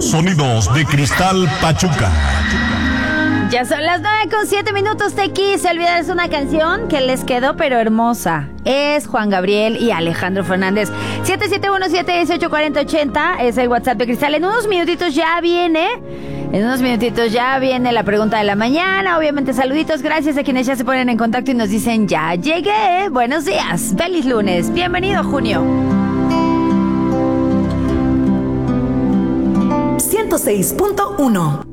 Sonidos de Cristal Pachuca. Ya son las 9:07 Tequi. Se olvidaron una canción que les quedó pero hermosa. Es Juan Gabriel y Alejandro Fernández. 7717184080 es el WhatsApp de Cristal. En unos minutitos ya viene la pregunta de la mañana. Obviamente saluditos, gracias a quienes ya se ponen en contacto y nos dicen ya llegué. Buenos días, feliz lunes, bienvenido junio. 106.1